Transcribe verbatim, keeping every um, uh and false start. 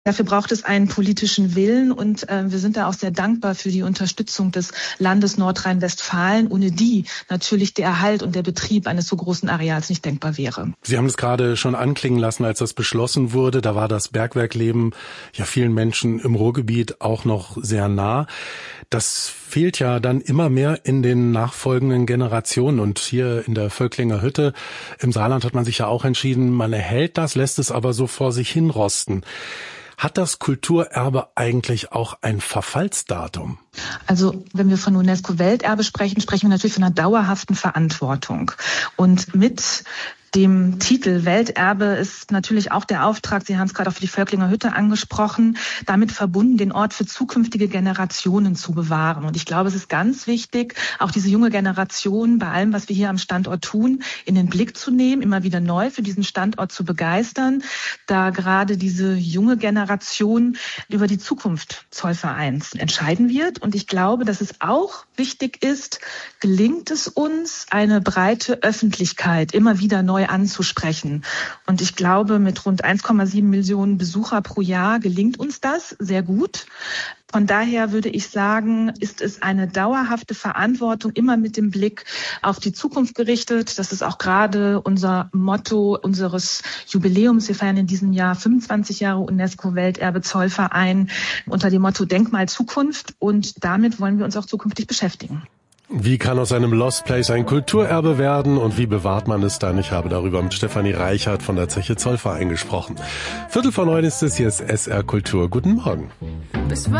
Dafür braucht es einen politischen Willen und äh, wir sind da auch sehr dankbar für die Unterstützung des Landes Nordrhein-Westfalen, ohne die natürlich der Erhalt und der Betrieb eines so großen Areals nicht denkbar wäre. Sie haben es gerade schon anklingen lassen, als das beschlossen wurde. Da war das Bergwerkleben ja vielen Menschen im Ruhrgebiet auch noch sehr nah. Das fehlt ja dann immer mehr in den nachfolgenden Generationen. Und hier in der Völklinger Hütte im Saarland hat man sich ja auch entschieden, man erhält das, lässt es aber so vor sich hinrosten. Hat das Kulturerbe eigentlich auch ein Verfallsdatum? Also wenn wir von UNESCO-Welterbe sprechen, sprechen wir natürlich von einer dauerhaften Verantwortung. Und mit dem Titel Welterbe ist natürlich auch der Auftrag, Sie haben es gerade auch für die Völklinger Hütte angesprochen, damit verbunden, den Ort für zukünftige Generationen zu bewahren. Und ich glaube, es ist ganz wichtig, auch diese junge Generation bei allem, was wir hier am Standort tun, in den Blick zu nehmen, immer wieder neu für diesen Standort zu begeistern, da gerade diese junge Generation über die Zukunft Zollvereins entscheiden wird. Und ich glaube, dass es auch wichtig ist, gelingt es uns, eine breite Öffentlichkeit immer wieder neu anzusprechen. Und ich glaube, mit rund eins Komma sieben Millionen Besucher pro Jahr gelingt uns das sehr gut. Von daher würde ich sagen, ist es eine dauerhafte Verantwortung, immer mit dem Blick auf die Zukunft gerichtet. Das ist auch gerade unser Motto unseres Jubiläums. Wir feiern in diesem Jahr fünfundzwanzig Jahre UNESCO-Welterbe Zollverein unter dem Motto Denkmal Zukunft. Und damit wollen wir uns auch zukünftig beschäftigen. Wie kann aus einem Lost Place ein Kulturerbe werden und wie bewahrt man es dann? Ich habe darüber mit Stefanie Reichert von der Zeche Zollverein gesprochen. Viertel vor neun ist es, hier ist S R Kultur. Guten Morgen.